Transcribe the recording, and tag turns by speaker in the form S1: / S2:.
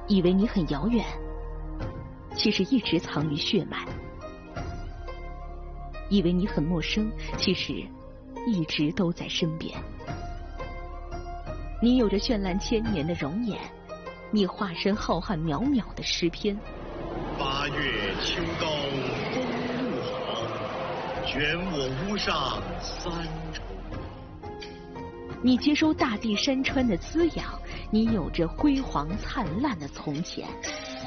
S1: 以为你很遥远，其实一直藏于血脉；以为你很陌生，其实一直都在身边。你有着绚烂千年的容颜，你化身浩瀚渺渺的诗篇。
S2: 八月秋高风露好，卷我屋上三重。
S1: 你接收大地山川的滋养，你有着辉煌灿烂的从前。